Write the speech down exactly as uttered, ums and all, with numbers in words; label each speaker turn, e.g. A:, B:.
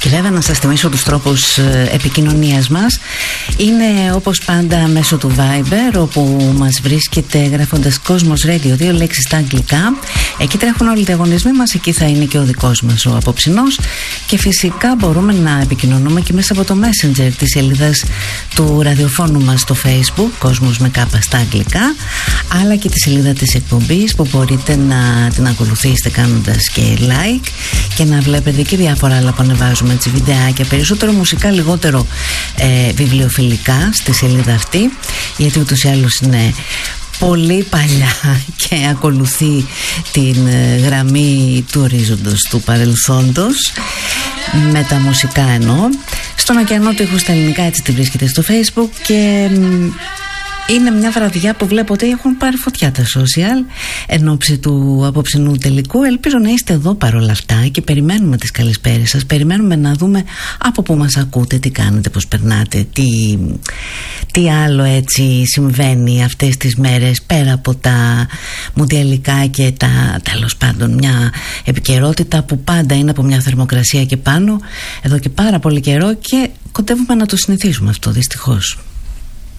A: Και βέβαια να σας θυμίσω τους τρόπους επικοινωνίας μας. Είναι όπως πάντα μέσω του Viber, όπου μας βρίσκεται γράφοντας Cosmos Radio, δύο λέξεις στα αγγλικά. Εκεί τρέχουν όλοι οι διαγωνισμοί μας, εκεί θα είναι και ο δικός μας ο απόψινός. Και φυσικά μπορούμε να επικοινωνούμε και μέσα από το Messenger της σελίδας του ραδιοφώνου μας στο Facebook, Cosmos με κάπα στα αγγλικά, αλλά και τη σελίδα της εκπομπής που μπορείτε να την ακολουθήσετε κάνοντας και like και να βλέπετε και διάφορα άλλα που ανεβάζουμε, έτσι, βιντεάκια, περισσότερο μουσικά, λιγότερο ε, βιβλιοφιλικά στη σελίδα αυτή, γιατί ούτως ή άλλως είναι πολύ παλιά και ακολουθεί την ε, γραμμή του ορίζοντος του παρελθόντος, με τα μουσικά εννοώ. Στον ωκεανό του ήχου στα ελληνικά, έτσι τη βρίσκεται στο Facebook. Και είναι μια βραδιά που βλέπω ότι έχουν πάρει φωτιά τα social εν ώψη του απόψινού τελικού. Ελπίζω να είστε εδώ παρόλα αυτά και περιμένουμε τις καλησπέρες σας. Περιμένουμε να δούμε από πού μας ακούτε, τι κάνετε, πώς περνάτε, τι, τι άλλο έτσι συμβαίνει αυτές τις μέρες πέρα από τα μουντιαλικά και τα, τέλος πάντων, μια επικαιρότητα που πάντα είναι από μια θερμοκρασία και πάνω εδώ και πάρα πολύ καιρό, και κοντεύουμε να το συνηθίσουμε αυτό, δυστυχώς.